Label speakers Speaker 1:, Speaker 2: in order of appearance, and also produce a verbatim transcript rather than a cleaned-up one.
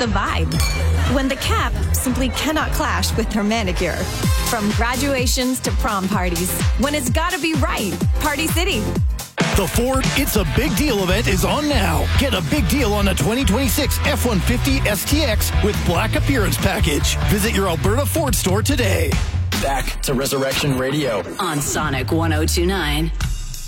Speaker 1: the vibe. When the cap simply cannot clash with her manicure. From graduations to prom parties, when it's gotta be right, Party City.
Speaker 2: The Ford It's a Big Deal event is on now. Get a big deal on a twenty twenty-six F one fifty S T X with Black Appearance Package. Visit your Alberta Ford store today.
Speaker 3: Back to Resurrection Radio
Speaker 4: on Sonic one oh two point nine.